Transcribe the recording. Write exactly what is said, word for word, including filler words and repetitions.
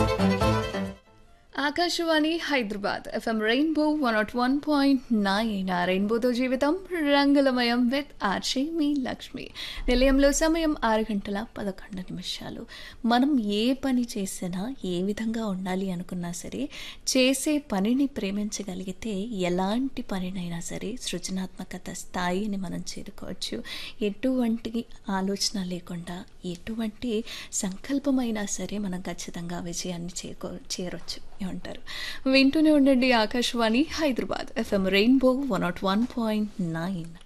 Akashvani Hyderabad FM rainbow one not one point nine ఆ రెయిన్బోతో జీవితం రంగులమయం విత్ ఆర్షే మీ లక్ష్మి. నిలయంలో సమయం ఆరు గంటల పదకొండు నిమిషాలు. మనం ఏ పని చేసినా ఏ విధంగా ఉండాలి అనుకున్నా సరే చేసే పనిని ప్రేమించగలిగితే ఎలాంటి పనినైనా సరే సృజనాత్మకత స్థాయిని మనం చేరుకోవచ్చు. ఎటువంటి ఆలోచన లేకుండా ఎటువంటి సంకల్పమైనా సరే మనం ఖచ్చితంగా విజయాన్ని చేకో చేరొచ్చు ఏమంటారు. వింటూనే ఉండండి Akashvani Hyderabad FM rainbow one not one point nine.